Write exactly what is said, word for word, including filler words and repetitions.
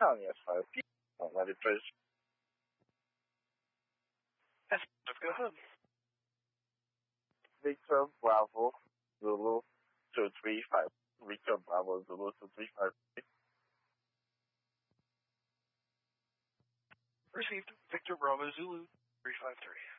counting as five people. Don't let it push. Yes, go ahead. Victor Bravo Zulu two three five. Victor Bravo Zulu two three five. Received. Victor Bravo Zulu three five three.